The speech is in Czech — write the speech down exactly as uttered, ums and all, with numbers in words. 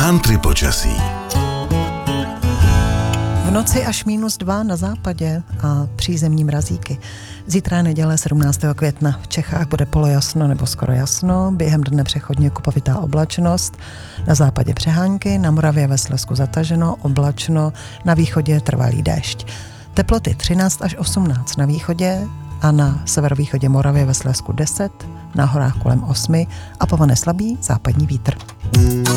Country počasí. V noci až minus dva na západě a přízemní mrazíky. Zítra je neděle sedmnáctého května. V Čechách bude polojasno nebo skoro jasno, během dne přechodně kupovitá oblačnost, na západě přehánky, na Moravě ve Slezsku zataženo, oblačno, na východě trvalý déšť. Teploty třináct až osmnáct na východě a na severovýchodě Moravě ve Slezsku deset, na horách kolem osmi a povane slabý západní vítr.